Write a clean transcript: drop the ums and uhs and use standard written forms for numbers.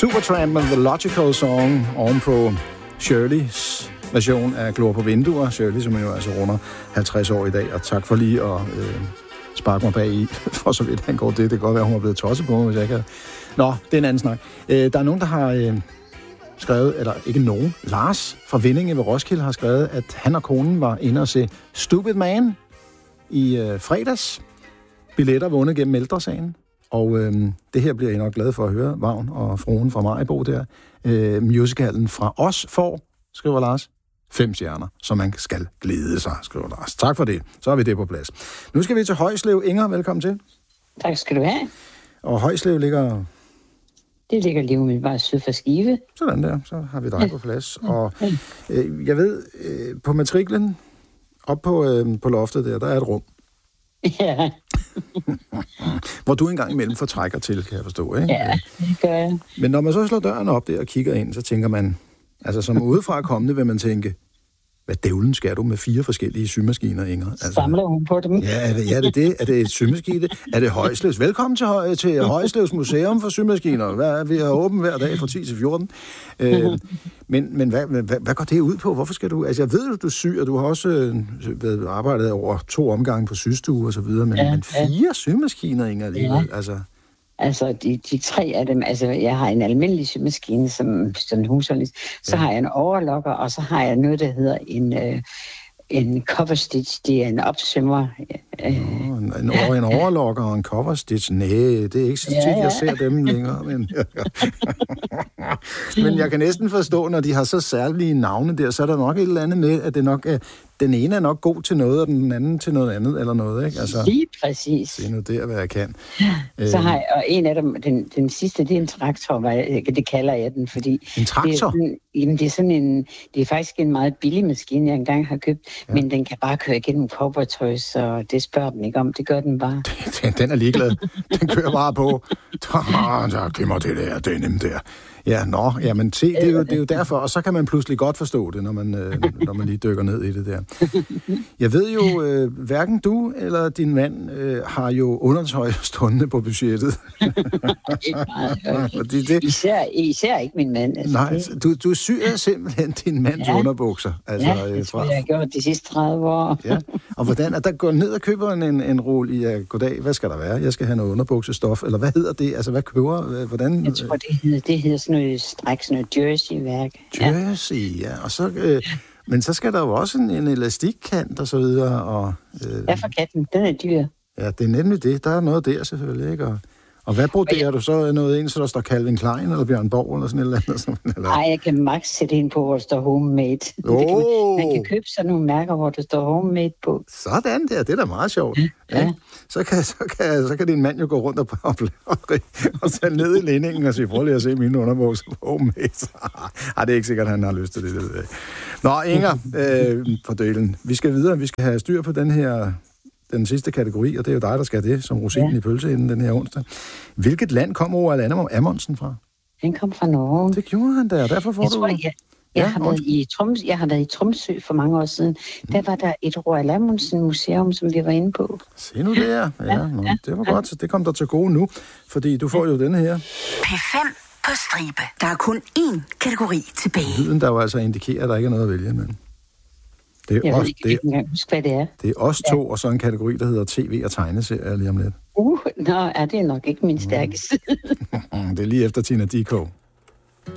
Supertramp med The Logical Song ovenpå Shirley's version af Glor på vinduer. Shirley, som jo altså runder 50 år i dag, og tak for lige at sparke mig bag i, for så vidt han går det. Det kan godt være, hun er blevet tosset på mig, hvis jeg kan. Nå, det er en anden snak. Der er nogen, der har skrevet, eller ikke nogen, Lars fra Vindinge ved Roskilde har skrevet, at han og konen var inde og se Stupid Man i fredags. Billetter vundet gennem Ældresagen. Og det her bliver jeg nok glad for at høre. Vagn og fruen fra Maribo der. Musicalen fra os får, skriver Lars, 5 stjerner, så man skal glæde sig, skriver Lars. Tak for det. Så har vi det på plads. Nu skal vi til Højslev. Inger, velkommen til. Tak skal du have. Og Højslev ligger... Det ligger lige umiddelbart syd for Skive. Sådan der, så har vi dig på plads. Og jeg ved, på matriklen, op på loftet der er et rum. Ja. Hvor du engang imellem får trækker til, kan jeg forstå, ikke? Ja, det gør jeg. Men når man så slår døren op der og kigger ind, så tænker man, altså som udefra kommende vil man tænke, hvad dævlen skal du med 4 forskellige symaskiner, Inger? Altså, samler hun på dem? Ja, er det det? Er det et symaskine? Er det Højslevs? Velkommen til Højslevs Museum for Symaskiner. Vi er åbent hver dag fra 10 til 14. Men hvad går det ud på? Hvorfor skal du... Altså, jeg ved, du syr, og du har også arbejdet over 2 omgange på systue og så videre, men 4 symaskiner, Inger, alligevel, altså... Altså, de 3 af dem, altså, jeg har en almindelig symaskine, som husholdning, så har jeg en overlocker, og så har jeg noget, der hedder en cover stitch, det er en opsømmer. En overlocker og en cover stitch, nej, det er ikke så tit, jeg ser dem længere. Men jeg kan næsten forstå, når de har så særlige navne der, så er der nok et eller andet med, at det nok er, den ene er nok god til noget, og den anden til noget andet, eller noget, ikke? Altså, lige præcis. Se nu der, hvad jeg kan. Så har jeg, og en af dem, den sidste, det er en traktor, det kalder jeg den, fordi... En traktor? Det er faktisk en meget billig maskine, jeg engang har købt, men den kan bare køre igennem cowboytøj, så det spørger den ikke om, det gør den bare. Den er ligeglad. Den kører bare på. Så glemmer det der, det er nemt der. Ja, men se, det er jo derfor, og så kan man pludselig godt forstå det, når man lige dykker ned i det der. Jeg ved jo, hverken du eller din mand har jo undertøj stående på budgettet. Ikke meget. Især ikke min mand. Altså, nej, du syr simpelthen din mands underbukser. Altså, det tror jeg har gjort de sidste 30 år. Ja, og hvordan, at der går ned og køber en rulle i, goddag, hvad skal der være? Jeg skal have noget underbuksestof, eller hvad hedder det? Altså, hvad køber, hvordan? Jeg tror, det hedder sådan noget stræk, sådan noget jersey-værk. Jersey, ja. Og så, men så skal der jo også en elastikkant og så videre. Og, ja, for katten, den er dyr. Ja, det er nemlig det. Der er noget der selvfølgelig, ikke? Og hvad broderer du så? Noget så der står Calvin Klein eller Bjørn Borg eller sådan et eller andet? Nej, jeg kan max sætte ind på, hvor der står homemade. Man kan købe sådan nogle mærker, hvor der står homemade på. Sådan der, det er da meget sjovt. Ja. Så kan din mand jo gå rundt og tage ned i lændingen og sige, prøv lige at se mine underbukser på homemade. Ej, det er ikke sikkert, at han har lyst til det. Nå, Inger, for delen. Vi skal videre. Vi skal have styr på den sidste kategori, og det er jo dig, der skal det, som rosinen i pølseenden den her onsdag. Hvilket land kom Roald Amundsen fra? Han kom fra Norge. Det gjorde han der, derfor får du... Jeg har været i Tromsø for mange år siden. Der var der et Roald Amundsen museum, som vi var inde på. Se nu der. Det var godt, så det kom der til gode nu, fordi du får jo den her. P5 på stribe. Der er kun én kategori tilbage. Lyden, der jo altså indikerer, at der ikke er noget at vælge med. Jeg ved ikke engang huske, hvad det er. Det er os to, og så en kategori, der hedder TV og tegneserier lige om lidt. Det er nok ikke min stærke side. Det er lige efter Tina Dickow.